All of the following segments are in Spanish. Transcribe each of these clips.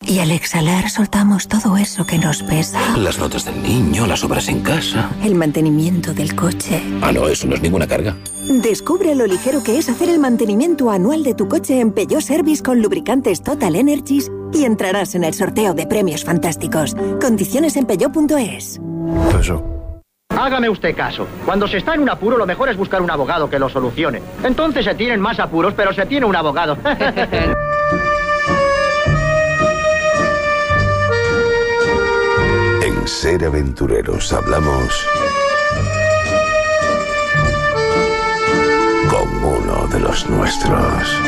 Y al exhalar soltamos todo eso que nos pesa. Las notas del niño, las obras en casa. El mantenimiento del coche. Ah, no, eso no es ninguna carga. Descubre lo ligero que es hacer el mantenimiento anual de tu coche en Peugeot Service con lubricantes Total Energies y entrarás en el sorteo de premios fantásticos. Condiciones en peugeot.es. Hágame usted caso. Cuando se está en un apuro, lo mejor es buscar un abogado que lo solucione. Entonces se tienen más apuros, pero se tiene un abogado. En Ser Aventureros hablamos con uno de los nuestros.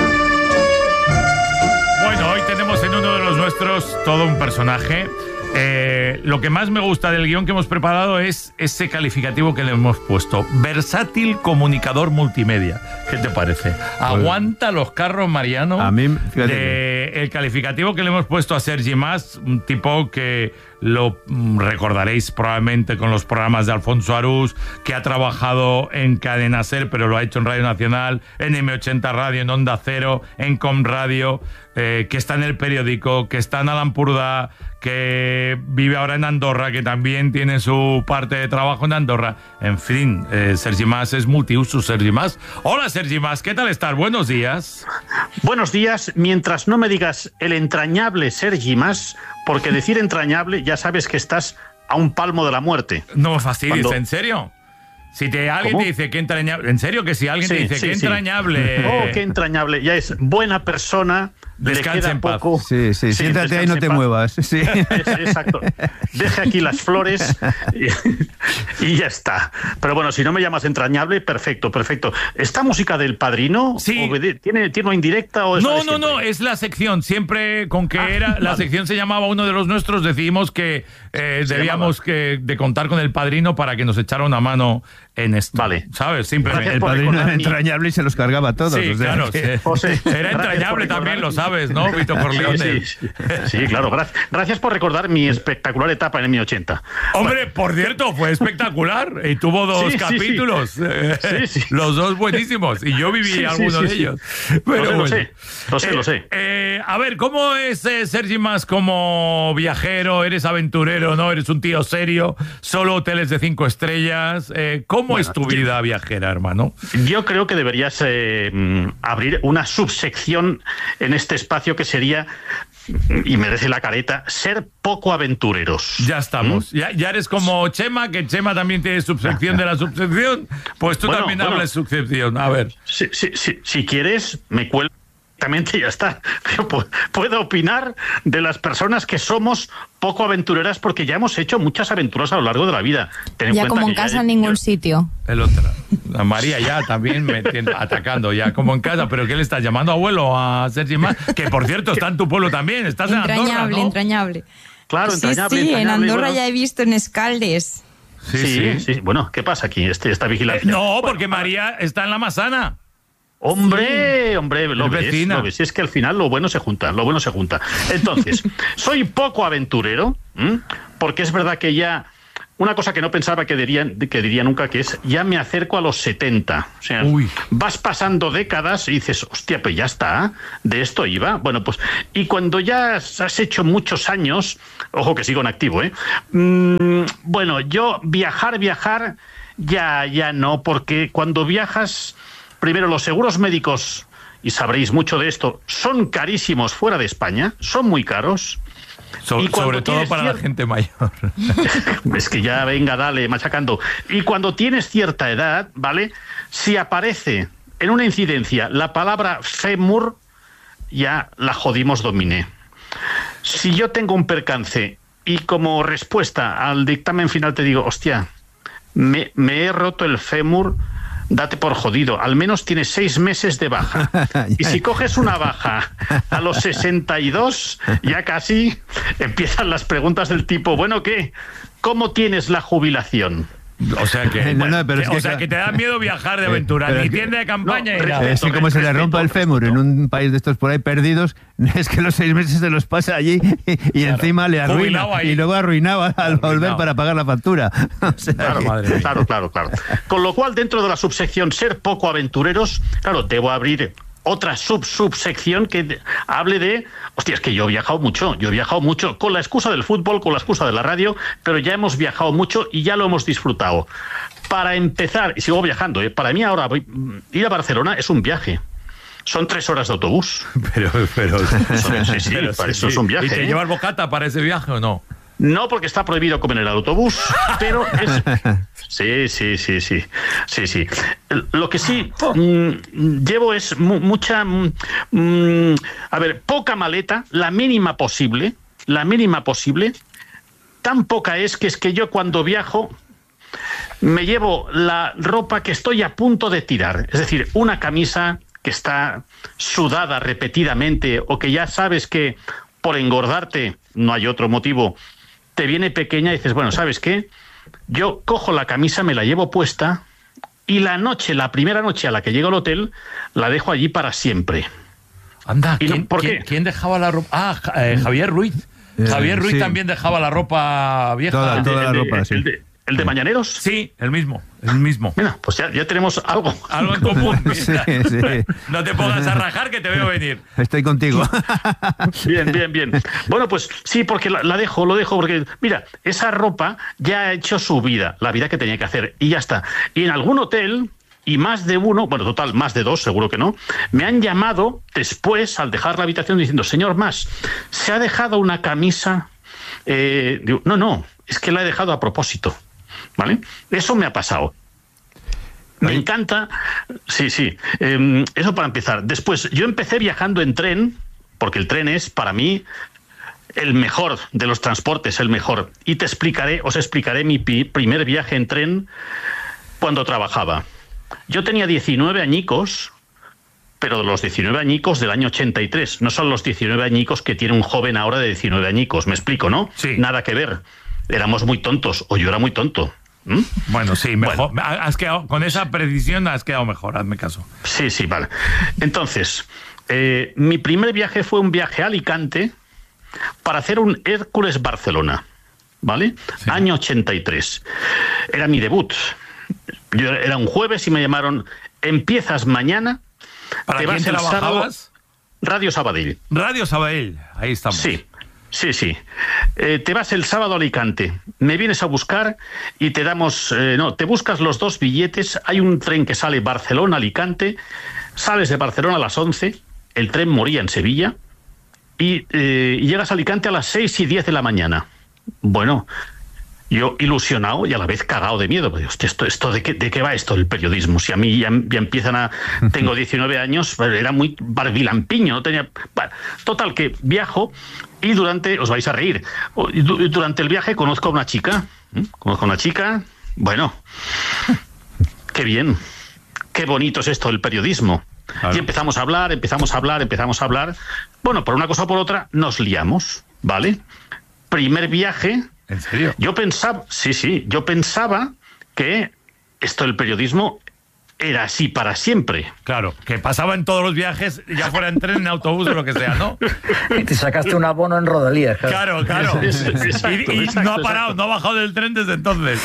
Bueno, hoy tenemos en uno de los nuestros todo un personaje. Lo que más me gusta del guión que hemos preparado es ese calificativo que le hemos puesto: versátil comunicador multimedia. ¿Qué te parece? Aguanta los carros, Mariano. A mí, fíjate. El calificativo que le hemos puesto a Sergi Mas, un tipo que lo recordaréis probablemente con los programas de Alfonso Arús, que ha trabajado en Cadena Ser, pero lo ha hecho en Radio Nacional, en M80 Radio, en Onda Cero, en Com Radio, que está en El Periódico, que está en Alampurdá, que vive ahora en Andorra, que también tiene su parte de trabajo en Andorra. En fin, Sergi Mas es multiuso. Sergi Mas. Hola, Sergi Mas, ¿qué tal estás? Buenos días. Buenos días, mientras no me digas el entrañable Sergi Mas, porque decir entrañable ya sabes que estás a un palmo de la muerte. No me fastidies, ¿en serio? Si alguien ¿Cómo? te dice que entrañable, en serio que si alguien te dice que entrañable. Oh, qué entrañable, ya es buena persona. Descansa en paz. Poco. Sí, siéntate ahí, no te muevas. Sí. Exacto. Deje aquí las flores y ya está. Pero bueno, si no me llamas entrañable, perfecto. ¿Esta música del Padrino sí. ¿tiene una indirecta o es No, es la sección. Siempre con que la sección se llamaba uno de los nuestros, decidimos que debíamos de contar con el Padrino para que nos echara una mano en esto. Vale. ¿Sabes? Simplemente. El Padrino era entrañable y se los cargaba a todos. Sí, o sea, claro. que... Era entrañable también, lo sabes, ¿no, Vito Corleone? Sí, claro. Gracias por recordar mi espectacular etapa en M80. Hombre, por cierto, fue espectacular. Y tuvo dos capítulos. Sí. Los dos buenísimos. Y yo viví alguno de ellos. Pero lo sé. A ver, ¿cómo es Sergi Mas como viajero? ¿Eres aventurero, no? ¿Eres un tío serio? ¿Solo hoteles de 5 estrellas? ¿Cómo es tu vida viajera, hermano? Yo creo que deberías abrir una subsección en este espacio que sería, y merece la careta, ser poco aventureros. Ya estamos. Ya eres como Chema, que Chema también tiene subsección de la subsección. Pues tú también hablas subsección. A ver. Si quieres, me cuelgo directamente y ya está. Puedo opinar de las personas que somos poco aventureras porque ya hemos hecho muchas aventuras a lo largo de la vida. Ya como en casa en ningún sitio. El otro. A María ya también me entiendo, atacando ya como en casa. ¿Pero qué le estás llamando abuelo a Sergi Mas? Que por cierto está en tu pueblo también. Estás en Andorra, ¿no? Entrañable. Claro, entrañable. Sí, en Andorra bueno. ya he visto en Escaldes. Sí. Bueno, ¿qué pasa aquí? Esta vigilancia. No, porque María está en La Masana. Hombre, lo ves. Es que al final lo bueno se junta. Entonces, soy poco aventurero, porque es verdad que ya... Una cosa que no pensaba que diría nunca, que es, ya me acerco a los 70. O sea, vas pasando décadas y dices, hostia, pues ya está, de esto iba. Bueno, pues, y cuando ya has hecho muchos años, ojo que sigo en activo, bueno, yo viajar, ya no, porque cuando viajas, primero los seguros médicos, y sabréis mucho de esto, son carísimos fuera de España, son muy caros. Sobre todo para la gente mayor. Es que ya venga, dale, machacando. Y cuando tienes cierta edad, ¿vale? Si aparece en una incidencia la palabra fémur, ya la jodimos dominé. Si yo tengo un percance y como respuesta al dictamen final te digo, hostia, me he roto el fémur, date por jodido, al menos tienes 6 meses de baja. Y si coges una baja a los 62, ya casi empiezan las preguntas del tipo, bueno, ¿qué? ¿Cómo tienes la jubilación? O sea que, que te da miedo viajar de aventura, ni tienda de campaña ni nada. Es que como se le rompa el fémur en un país de estos por ahí perdidos, es que los 6 meses se los pasa allí y encima le arruina. Y luego arruinaba al volver para pagar la factura. O sea claro. Con lo cual, dentro de la subsección ser poco aventureros, claro, debo abrir otra subsección que hable de... Hostia, es que yo he viajado mucho, con la excusa del fútbol, con la excusa de la radio, pero ya hemos viajado mucho y ya lo hemos disfrutado. Para empezar, y sigo viajando, para mí ahora ir a Barcelona es un viaje. Son 3 horas de autobús. Pero sí, para eso es un viaje. ¿Y te llevas bocata para ese viaje o no? No, porque está prohibido comer en el autobús, pero es... Sí. Lo que sí llevo es mucha... poca maleta, la mínima posible. Tan poca es que yo cuando viajo me llevo la ropa que estoy a punto de tirar. Es decir, una camisa que está sudada repetidamente o que ya sabes que por engordarte, no hay otro motivo, te viene pequeña y dices, bueno, ¿sabes qué? Yo cojo la camisa, me la llevo puesta y la primera noche a la que llego al hotel, la dejo allí para siempre. Anda, ¿quién dejaba la ropa? Javier Ruiz. Javier Ruiz también dejaba la ropa vieja. Toda la ropa, sí. ¿El de Mañaneros? Sí, el mismo. Mira, pues ya tenemos algo. Algo en común. Sí. No te pongas a rajar que te veo venir. Estoy contigo. Bien. Bueno, pues sí, porque lo dejo, porque, mira, esa ropa ya ha hecho su vida, la vida que tenía que hacer, y ya está. Y en algún hotel, y más de uno, bueno, total, más de 2, seguro que no, me han llamado después, al dejar la habitación, diciendo, señor Mas, ¿se ha dejado una camisa? Digo, no, es que la he dejado a propósito. ¿Vale? Eso me ha pasado. Me encanta. Sí. Eso para empezar. Después, yo empecé viajando en tren, porque el tren es, para mí, el mejor de los transportes, el mejor. Y os explicaré mi primer viaje en tren cuando trabajaba. Yo tenía 19 añicos, pero los 19 añicos del año 83. No son los 19 añicos que tiene un joven ahora de 19 añicos. Me explico, ¿no? Sí. Nada que ver. Éramos muy tontos, o yo era muy tonto. Bueno, sí, mejor. Bueno. Has quedado, con esa precisión has quedado mejor, hazme caso. Sí, vale. Entonces, mi primer viaje fue un viaje a Alicante para hacer un Hércules Barcelona, ¿vale? Sí. Año 83. Era mi debut. Era un jueves y me llamaron, empiezas mañana. ¿Para quién trabajabas? Radio Sabadell. Radio Sabadell, ahí estamos. Sí. Te vas el sábado a Alicante, me vienes a buscar y te damos... te buscas los 2 billetes, hay un tren que sale Barcelona-Alicante, sales de Barcelona a las 11, el tren moría en Sevilla y llegas a Alicante a las 6 y 10 de la mañana. Bueno, yo ilusionado y a la vez cagado de miedo. Hostia, esto ¿de qué va esto el periodismo? Si a mí ya empiezan a... Tengo 19 años, era muy barbilampiño, no tenía... Bueno, total, que viajo y os vais a reír, durante el viaje conozco a una chica, bueno, qué bien, qué bonito es esto del periodismo. Claro. Y empezamos a hablar. Bueno, por una cosa o por otra, nos liamos, ¿vale? Primer viaje... ¿En serio? Yo pensaba que esto del periodismo era así para siempre. Claro, que pasaba en todos los viajes, ya fuera en tren, en autobús o lo que sea, ¿no? Y te sacaste un abono en Rodalías. Claro. Exacto, y no ha parado, no ha bajado del tren desde entonces.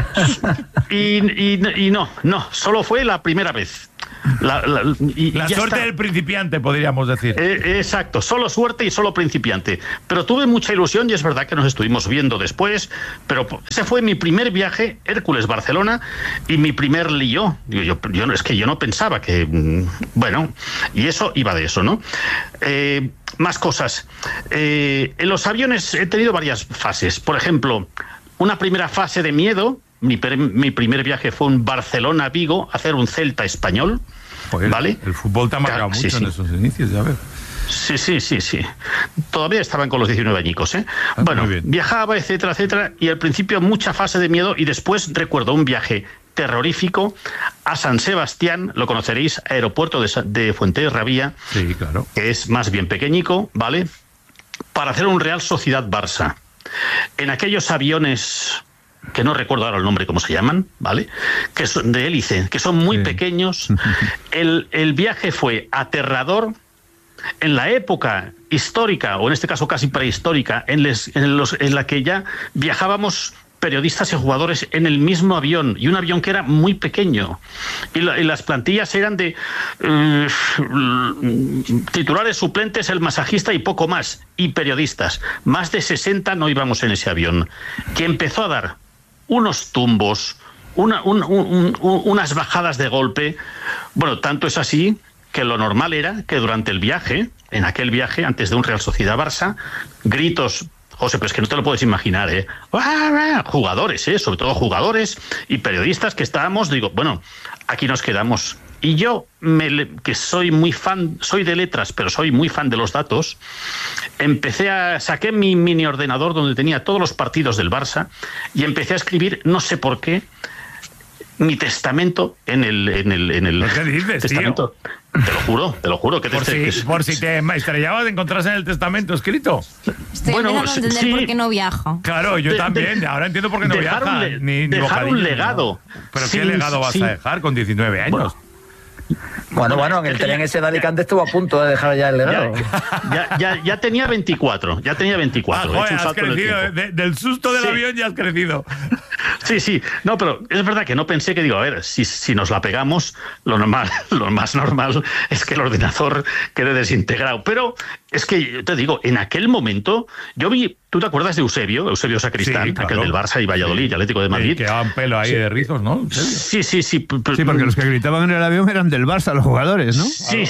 Y no, solo fue la primera vez. La suerte del principiante, podríamos decir. Exacto, solo suerte y solo principiante. Pero tuve mucha ilusión y es verdad que nos estuvimos viendo después, pero ese fue mi primer viaje, Hércules Barcelona, y mi primer lío. Es que yo no pensaba que... Bueno, y eso iba de eso, ¿no? Más cosas. En los aviones he tenido varias fases. Por ejemplo, una primera fase de miedo. Mi primer viaje fue un Barcelona-Vigo, hacer un Celta español. Joder, ¿vale? El fútbol te ha marcado mucho en esos inicios, ya ves. Sí. Todavía estaban con los 19 añicos, ¿eh? Bueno, viajaba, etcétera, y al principio mucha fase de miedo y después recuerdo un viaje terrorífico a San Sebastián, lo conoceréis, aeropuerto de Fuenterrabía, sí, claro, que es más bien pequeñico, ¿vale? Para hacer un Real Sociedad Barça. En aquellos aviones... que no recuerdo ahora el nombre, cómo se llaman, ¿vale? Que son de hélice, que son muy pequeños. El viaje fue aterrador. En la época histórica, o en este caso casi prehistórica, en la que ya viajábamos periodistas y jugadores en el mismo avión, y un avión que era muy pequeño, y las plantillas eran de titulares, suplentes, el masajista y poco más, y periodistas. Más de 60 no íbamos en ese avión, que empezó a dar unos tumbos, unas bajadas de golpe. Bueno, tanto es así que lo normal era que durante el viaje, en aquel viaje, antes de un Real Sociedad-Barça, gritos... José, pero es que no te lo puedes imaginar, ¿eh? Jugadores, sobre todo jugadores y periodistas que estábamos, digo, bueno, aquí nos quedamos. Y yo, que soy muy fan, soy de letras, pero soy muy fan de los datos, saqué mi mini ordenador donde tenía todos los partidos del Barça y empecé a escribir, no sé por qué, mi testamento en el ¿Qué dices, testamento. Tío? Te lo juro. Que por si te estrellabas, encontrás en el testamento escrito. Estoy empezando a entender por qué no viajo. Claro, yo también. Ahora entiendo por qué no viaja. Dejar un legado. ¿No? ¿Pero qué legado vas a dejar con 19 años? Bueno, en el tren ese de Alicante estuvo a punto de dejar ya el legado. Ya tenía 24. Joder, has crecido. Del susto del avión ya has crecido. Sí. No, pero es verdad que no pensé que, a ver, si nos la pegamos, lo más normal es que el ordenador quede desintegrado. Pero es que, te digo, en aquel momento, yo vi... ¿Tú te acuerdas de Eusebio Sacristán, sí, claro, aquel del Barça y Valladolid, y Atlético de Madrid? Que daban pelo ahí de rizos, ¿no? Sí. Sí, porque los que gritaban en el avión eran del Barça, los jugadores, ¿no? Sí.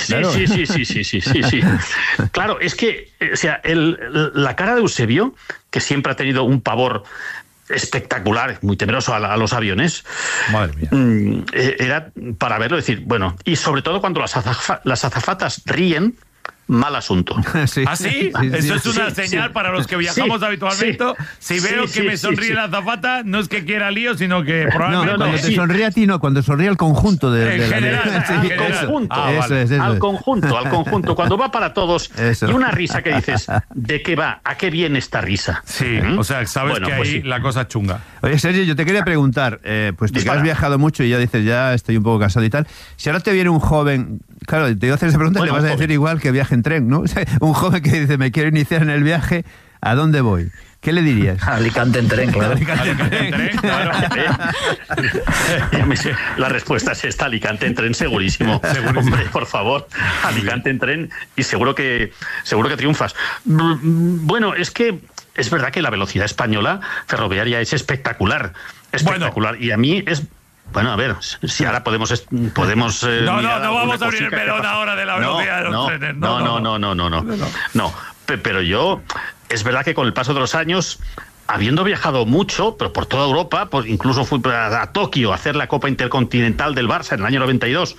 Claro, es que, o sea, la cara de Eusebio, que siempre ha tenido un pavor espectacular, muy temeroso a los aviones. Madre mía. Era para verlo, decir, bueno, y sobre todo cuando las azafatas ríen, mal asunto. Sí. ¿Ah, sí? Eso es una señal para los que viajamos habitualmente. Si veo que me sonríe la azafata, no es que quiera lío, sino que probablemente... No, cuando te sonríe a ti, no, cuando sonríe al conjunto en general, al conjunto. Al conjunto. Cuando va para todos. Eso. Y una risa que dices, ¿de qué va? ¿A qué viene esta risa? Sí, o sea, sabes que ahí la cosa chunga. Oye, Sergio, yo te quería preguntar, pues tú que has viajado mucho y ya dices, ya estoy un poco cansado y tal, si ahora te viene un joven... Claro, te voy a hacer esa pregunta y le vas a decir igual que viaje en tren, ¿no? Un joven que dice, me quiero iniciar en el viaje, ¿a dónde voy? ¿Qué le dirías? Alicante en tren, claro. Alicante en tren, claro. La respuesta es esta, Alicante en tren, segurísimo. Hombre, por favor, Alicante en tren y seguro que triunfas. Bueno, es que es verdad que la velocidad española ferroviaria es espectacular. Y a mí es... Bueno, a ver, si ahora podemos no vamos a abrir el melón ahora de la velocidad de los trenes. No, pero yo, es verdad que con el paso de los años, habiendo viajado mucho, pero por toda Europa, incluso fui a Tokio a hacer la Copa Intercontinental del Barça en el año 92,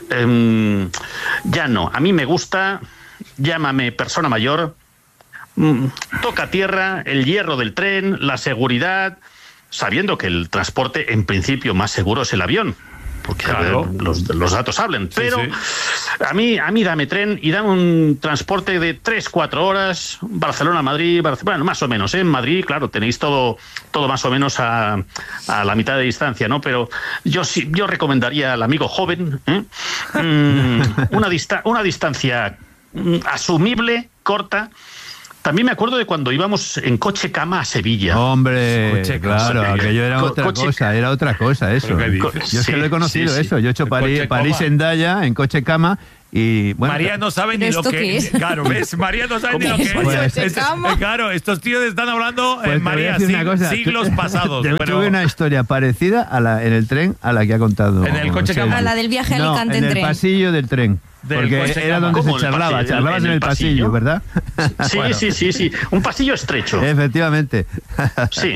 ya no. A mí me gusta, llámame persona mayor, toca tierra, el hierro del tren, la seguridad... sabiendo que el transporte en principio más seguro es el avión, porque claro, los datos hablan, pero a mí dame tren y dame un transporte de 3-4 horas, Barcelona-Madrid, bueno, más o menos, en Madrid, claro, tenéis todo más o menos a la mitad de distancia, ¿no? Pero yo recomendaría al amigo joven una distancia asumible, corta. También me acuerdo de cuando íbamos en coche cama a Sevilla. Hombre, claro, aquello era otra cosa eso. Yo es que lo he conocido eso. Yo he hecho París-Endaya en coche cama. Y bueno, María no sabe ni lo que es. Claro, ¿ves? María no sabe ni lo que es. Claro, estos tíos están hablando en María siglos pasados. Tuve una historia parecida en el tren a la que ha contado. En el coche cama. A la del viaje a Alicante en tren. En el pasillo del tren. Porque era donde se charlaba. Charlabas en el pasillo, ¿verdad? Sí. Un pasillo estrecho. Efectivamente. Sí.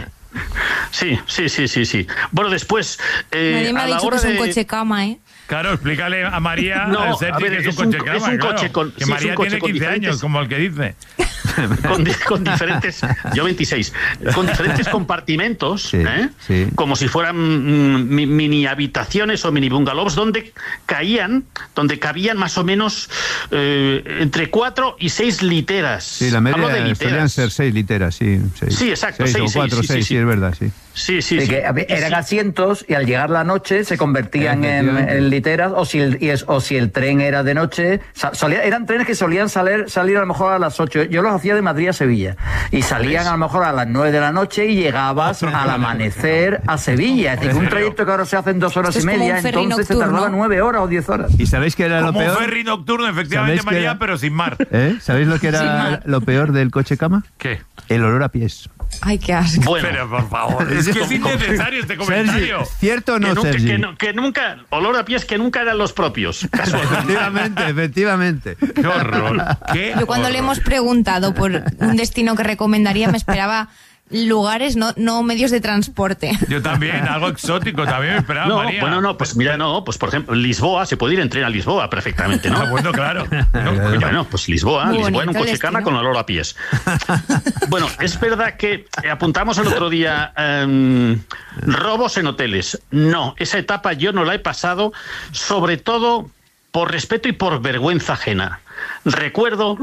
Bueno, después... Nadie me ha dicho que es un coche cama, ¿eh? Claro, explícale a María que es un coche cama. Es un coche con... Que María tiene 15 años, como el que dice. Con diferentes... Yo 26. Con diferentes compartimentos, como si fueran mini habitaciones o mini bungalows donde cabían más o menos entre 4 y 6 literas. Sí, la media solían ser 6 literas, sí. Sí, exacto. 6 o 4, 6, sí, es verdad, sí. Sí. Eran asientos y al llegar la noche se convertían en literas, o si el tren era de noche. Eran trenes que solían salir a lo mejor a las 8. Yo los hacía de Madrid a Sevilla. Y salían a lo mejor a las 9 de la noche y llegabas al amanecer a Sevilla. Es decir, un trayecto que ahora se hace en 2 horas y media, entonces se tardaba 9 horas o 10 horas. ¿Y sabéis qué era lo peor? Como un ferry nocturno, efectivamente, María, pero sin mar. ¿Sabéis lo que era lo peor del coche cama? ¿Qué? El olor a pies. Ay, qué asco. Bueno, pero por favor, es que es innecesario este comentario. Sergi, ¿cierto o no, Sergi? Que nunca, olor a pies que nunca eran los propios. Efectivamente. Qué horror. Yo cuando le hemos preguntado por un destino que recomendaría me esperaba lugares, no medios de transporte. Yo también, algo exótico también me esperaba, María. Pues por ejemplo, Lisboa, se puede ir en tren a Lisboa perfectamente, ¿no? Bueno, claro. Bueno, pues Lisboa en un coche cama con olor a pies. Bueno, es verdad que apuntamos el otro día robos en hoteles. No, esa etapa yo no la he pasado, sobre todo por respeto y por vergüenza ajena. Recuerdo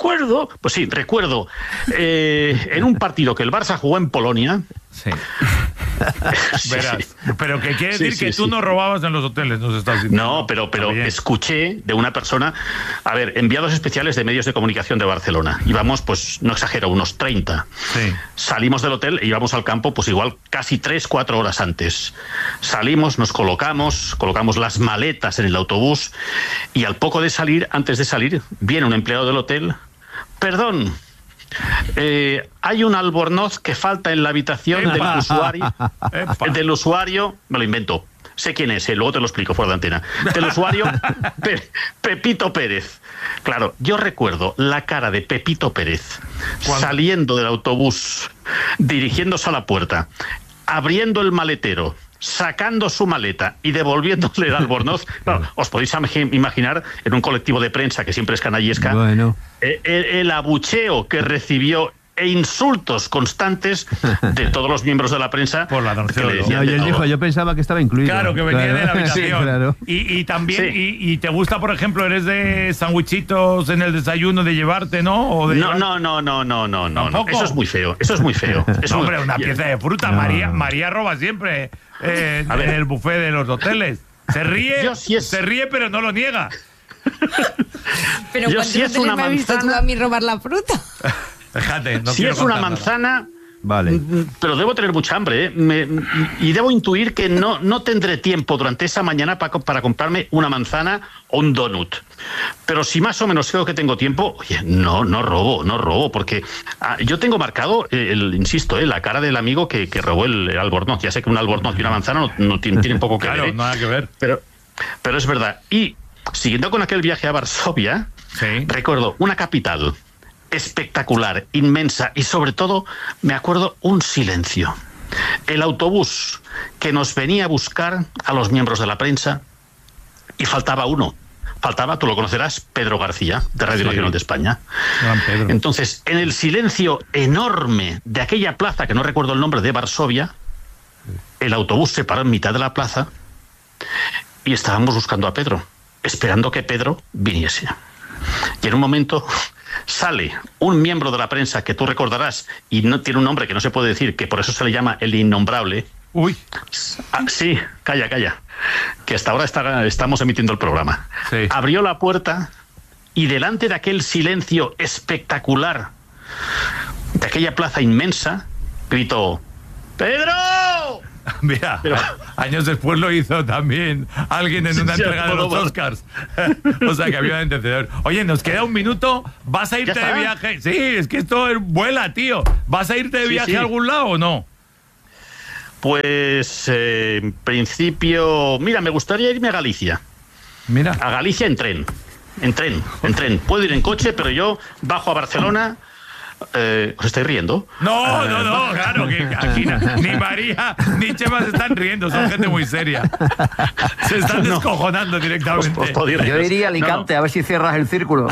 en un partido que el Barça jugó en Polonia. Sí. Verás. Pero que quiere decir que tú no robabas en los hoteles, nos estás diciendo. No, pero escuché de una persona, enviados especiales de medios de comunicación de Barcelona. Íbamos, pues, no exagero, unos 30. Sí. Salimos del hotel e íbamos al campo, pues igual casi 3-4 horas antes. Salimos, nos colocamos las maletas en el autobús y al poco de salir, antes de salir, viene un empleado del hotel. Perdón. Hay un albornoz que falta en la habitación del usuario, me lo invento, sé quién es, luego te lo explico fuera de antena, del usuario Pepito Pérez. Claro, yo recuerdo la cara de Pepito Pérez saliendo del autobús, dirigiéndose a la puerta, abriendo el maletero, sacando su maleta y devolviéndole el albornoz. Claro, os podéis imaginar en un colectivo de prensa que siempre es canallesca, el abucheo que recibió e insultos constantes de todos los miembros de la prensa por la y él dijo, yo pensaba que estaba incluido. Claro, que venía de la habitación. Sí, claro. Y también, y te gusta, por ejemplo, eres de sandwichitos en el desayuno de llevarte, ¿no? No. Eso es muy feo. Hombre, una pieza de fruta. No. María roba siempre en el buffet de los hoteles. Se ríe, pero no lo niega. Pero ¿cuántas veces me has visto tú a mí robar la fruta? Fíjate, si es una manzana, vale. Pero debo tener mucha hambre, y debo intuir que no tendré tiempo durante esa mañana para comprarme una manzana o un donut. Pero si más o menos creo que tengo tiempo, oye, no robo, porque yo tengo marcado, insisto, la cara del amigo que robó el albornoz. Ya sé que un albornoz y una manzana no tienen poco que ver. Claro, nada que ver. Pero es verdad. Y siguiendo con aquel viaje a Varsovia, recuerdo una capital espectacular, inmensa, y sobre todo me acuerdo un silencio. El autobús que nos venía a buscar a los miembros de la prensa, y faltaba uno. Tú lo conocerás, Pedro García, de Radio Nacional de España. Entonces, en el silencio enorme de aquella plaza, que no recuerdo el nombre, de Varsovia, el autobús se paró en mitad de la plaza y estábamos buscando a Pedro, esperando que Pedro viniese. Y en un momento sale un miembro de la prensa que tú recordarás, y no tiene un nombre que no se puede decir, que por eso se le llama el innombrable. Uy. Sí, calla, que hasta ahora estamos emitiendo el programa. Sí. Abrió la puerta y delante de aquel silencio espectacular, de aquella plaza inmensa, gritó: ¡Pedro! Mira, años después lo hizo también alguien en una entrega de los Oscars. O sea que había un antecedor. Oye, nos queda un minuto. ¿Vas a irte de viaje? Sí, es que esto vuela, tío. ¿Vas a irte de viaje a algún lado o no? Pues en principio, mira, me gustaría irme a Galicia. Mira. A Galicia en tren. Puedo ir en coche, pero yo bajo a Barcelona. ¿Os estáis riendo? No, claro, que aquí ni María ni Chema se están riendo, son gente muy seria. Se están descojonando directamente. Yo iría a Alicante a ver si cierras el círculo.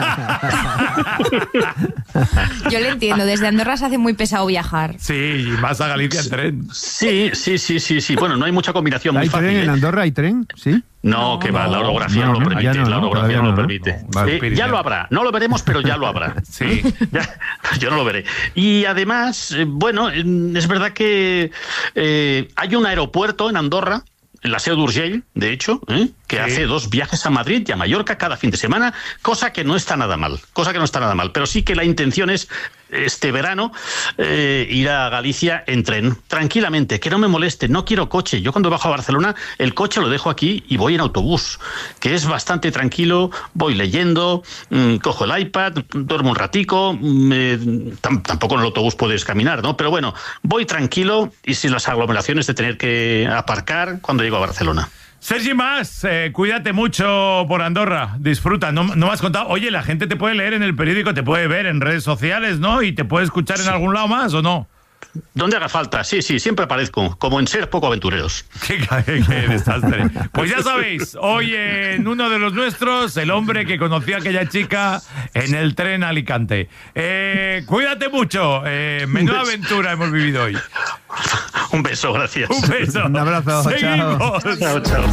Yo le entiendo, desde Andorra se hace muy pesado viajar. Sí, y más a Galicia en tren. Sí. Bueno, no hay mucha combinación. ¿Hay tren en Andorra? ¿Hay tren? Sí. No, que va, la orografía no lo permite. La orografía no lo permite. Ya lo habrá. No lo veremos, pero ya lo habrá. Sí. Yo no lo veré. Y además, bueno, es verdad que hay un aeropuerto en Andorra, en la Seu d'Urgell, de hecho, que hace 2 viajes a Madrid y a Mallorca cada fin de semana, cosa que no está nada mal. Pero sí que la intención es, este verano, ir a Galicia en tren, tranquilamente, que no me moleste, no quiero coche. Yo cuando bajo a Barcelona, el coche lo dejo aquí y voy en autobús, que es bastante tranquilo, voy leyendo, cojo el iPad, duermo un ratico, tampoco en el autobús puedes caminar, ¿no? Pero bueno, voy tranquilo y sin las aglomeraciones de tener que aparcar cuando llego a Barcelona. Sergi Mas, cuídate mucho por Andorra, disfruta, no me has contado, oye, la gente te puede leer en el periódico, te puede ver en redes sociales, ¿no? Y te puede escuchar en algún lado más, ¿o no? Donde haga falta, sí, siempre aparezco, como en Ser Poco Aventureros. Qué desastre. Pues ya sabéis, hoy en uno de los nuestros, el hombre que conoció a aquella chica en el tren a Alicante. Cuídate mucho, menuda aventura hemos vivido hoy. Un beso, gracias. Un beso. Un abrazo, seguimos. Chao.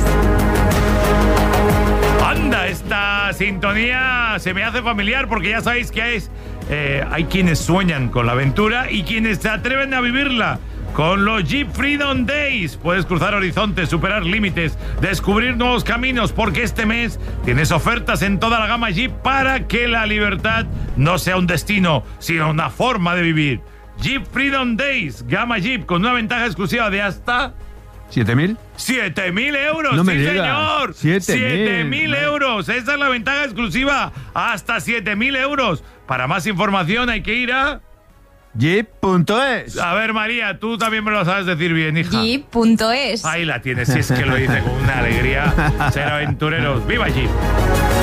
Anda, esta sintonía se me hace familiar porque ya sabéis que hay quienes sueñan con la aventura y quienes se atreven a vivirla. Con los Jeep Freedom Days puedes cruzar horizontes, superar límites, descubrir nuevos caminos, porque este mes tienes ofertas en toda la gama Jeep para que la libertad no sea un destino, sino una forma de vivir. Jeep Freedom Days, gama Jeep, con una ventaja exclusiva de hasta... ¿7.000? 7.000 euros, no me sí diga. señor. 7.000 euros, esa es la ventaja exclusiva, hasta 7.000 euros. Para más información hay que ir a... Jeep.es. A ver, María, tú también me lo sabes decir bien, hija. Jeep.es. Ahí la tienes, si es que lo dice con una alegría. Ser aventureros. ¡Viva Jeep!